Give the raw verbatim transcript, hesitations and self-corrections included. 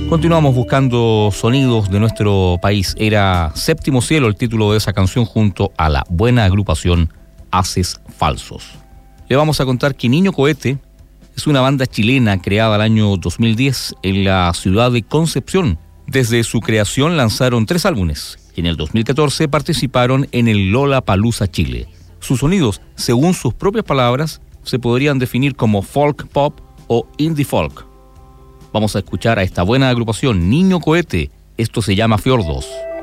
Continuamos buscando sonidos de nuestro país. Era Séptimo Cielo el título de esa canción junto a la buena agrupación Haces Falsos. Le vamos a contar que Niño Cohete es una banda chilena creada el año dos mil diez en la ciudad de Concepción. Desde su creación lanzaron tres álbumes y en el dos mil catorce participaron en el Lollapalooza Chile. Sus sonidos, según sus propias palabras, se podrían definir como folk pop o indie folk. Vamos a escuchar a esta buena agrupación Niño Cohete. Esto se llama Fiordos.